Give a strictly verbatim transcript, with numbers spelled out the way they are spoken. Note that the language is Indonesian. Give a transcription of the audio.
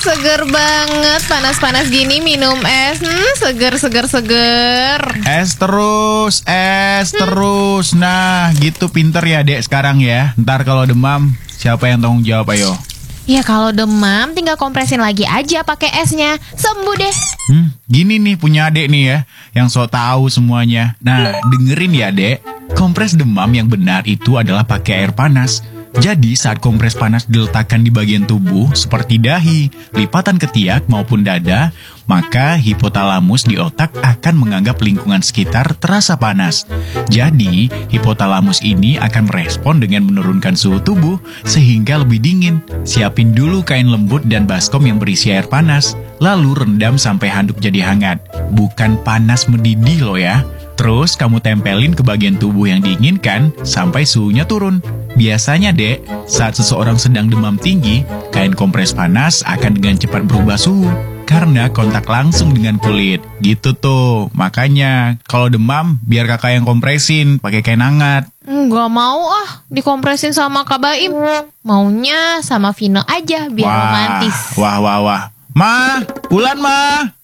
seger banget. Panas-panas gini minum es. Hmm, seger, seger, seger. Es terus, es terus. Nah, gitu pinter ya dek sekarang ya. Ntar kalau demam, siapa yang tanggung jawab ayo? Ya kalau demam tinggal kompresin lagi aja pakai esnya. Sembuh deh. Hmm, gini nih punya adek nih ya, yang so tahu semuanya. Nah, dengerin ya dek. Kompres demam yang benar itu adalah pakai air panas. Jadi saat kompres panas diletakkan di bagian tubuh seperti dahi, lipatan ketiak maupun dada, maka hipotalamus di otak akan menganggap lingkungan sekitar terasa panas. Jadi, hipotalamus ini akan merespon dengan menurunkan suhu tubuh sehingga lebih dingin. Siapin dulu kain lembut dan baskom yang berisi air panas, lalu rendam sampai handuk jadi hangat. Bukan panas mendidih loh ya. Terus kamu tempelin ke bagian tubuh yang diinginkan sampai suhunya turun. Biasanya dek, saat seseorang sedang demam tinggi, kain kompres panas akan dengan cepat berubah suhu karena kontak langsung dengan kulit. Gitu tuh. Makanya kalau demam biar kakak yang kompresin pakai kain hangat. Nggak mau ah dikompresin sama Kak Baim. Maunya sama Vino aja biar wah, romantis. Wah wah wah. Ma, Ulan ma.